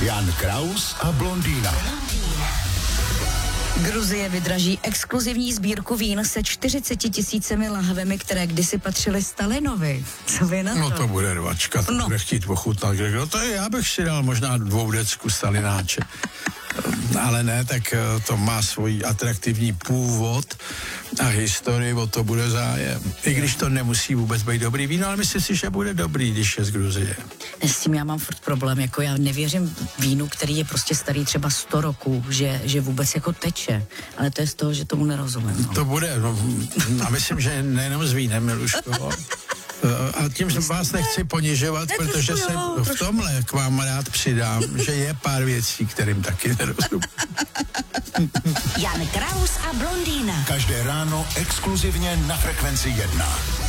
Jan Kraus a blondýna. Gruzie vydraží exkluzivní sbírku vín se 40 000 lahvemi, které kdysi patřily Stalinovi. Co vy na to? No to bude rvačka, to bude chtít ochutnat. Kdo to je? Já bych si dal možná 2 Stalináče. Ale ne, tak to má svůj atraktivní původ a historii, o to bude zájem. I když to nemusí vůbec být dobrý víno, ale myslím si, že bude dobrý, když je z Gruzie. S tím já mám furt problém, jako já nevěřím vínu, který je prostě starý třeba 100 roků, že vůbec jako teče, ale to je z toho, že tomu nerozumím. No. To bude, a myslím, že nejenom s vínem, Miluško. A tím vás nechci ponižovat, protože se v tomhle k vám rád přidám, že je pár věcí, kterým taky nerozumím. Jan Kraus a blondýna. Každé ráno exkluzivně na Frekvenci 1.